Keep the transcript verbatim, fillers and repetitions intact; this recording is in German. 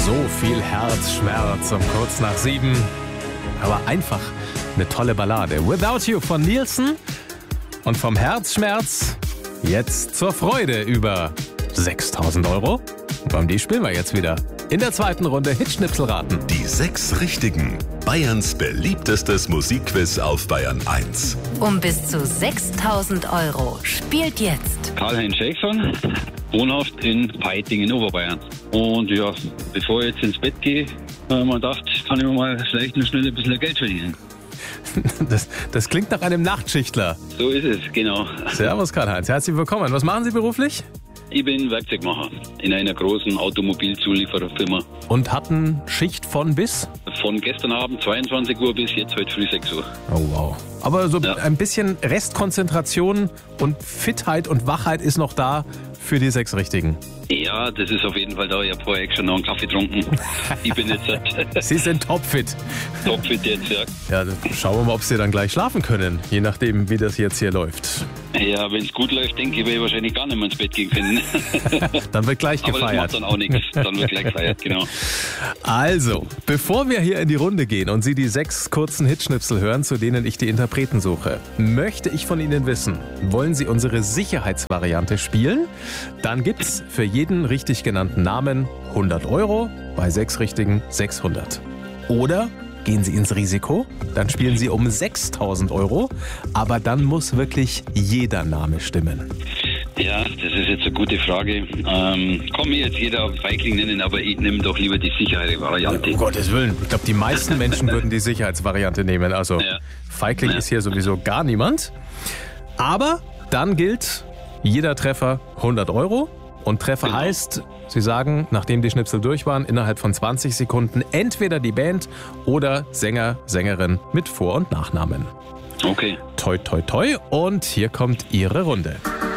So viel Herzschmerz um kurz nach sieben. Aber einfach eine tolle Ballade. Without You von Nielsen. Und vom Herzschmerz jetzt zur Freude über sechstausend Euro. Und um die spielen wir jetzt wieder. In der zweiten Runde Hitschnipselraten. Die sechs Richtigen. Bayerns beliebtestes Musikquiz auf Bayern eins. Um bis zu sechstausend Euro. Spielt jetzt Karl-Heinz Schächson, wohnhaft in Peiting in Oberbayern. Und ja, bevor ich jetzt ins Bett gehe, habe ich mir gedacht, kann ich mir mal vielleicht noch schnell ein bisschen Geld verdienen. Das, das klingt nach einem Nachtschichtler. So ist es, genau. Servus Karl-Heinz, herzlich willkommen. Was machen Sie beruflich? Ich bin Werkzeugmacher in einer großen Automobilzuliefererfirma. Und hatten Schicht von bis? Von gestern Abend zweiundzwanzig Uhr bis jetzt heute früh sechs Uhr. Oh wow. Aber so Ja. ein bisschen Restkonzentration und Fitheit und Wachheit ist noch da für die sechs Richtigen. Ja, das ist auf jeden Fall da. Ich habe vorher schon noch einen Kaffee getrunken. Ich bin jetzt halt Sie sind topfit. topfit jetzt, ja. Ja, dann schauen wir mal, ob Sie dann gleich schlafen können, je nachdem, wie das jetzt hier läuft. Ja, wenn es gut läuft, denke ich, werde ich wahrscheinlich gar nicht mehr ins Bett gehen können. Dann wird gleich Aber das gefeiert. macht dann auch nichts. Dann wird gleich gefeiert, genau. Also, bevor wir hier in die Runde gehen und Sie die sechs kurzen Hitschnipsel hören, zu denen ich die Interpreten suche, möchte ich von Ihnen wissen, wollen Sie unsere Sicherheitsvariante spielen? Dann gibt's für jeden richtig genannten Namen hundert Euro, bei sechs Richtigen sechshundert. Oder gehen Sie ins Risiko, dann spielen Sie um sechstausend Euro, aber dann muss wirklich jeder Name stimmen. Ja, das ist jetzt eine gute Frage. Ähm, kann mir jetzt jeder Feigling nennen, aber ich nehme doch lieber die sichere Variante. Um Gottes Willen, ich glaube, die meisten Menschen würden die Sicherheitsvariante nehmen. Also Ja. Feigling Ja. ist hier sowieso gar niemand. Aber dann gilt jeder Treffer hundert Euro. Und Treffer Genau. heißt, Sie sagen, nachdem die Schnipsel durch waren, innerhalb von zwanzig Sekunden entweder die Band oder Sänger, Sängerin mit Vor- und Nachnamen. Okay. Toi, toi, toi. Und hier kommt Ihre Runde.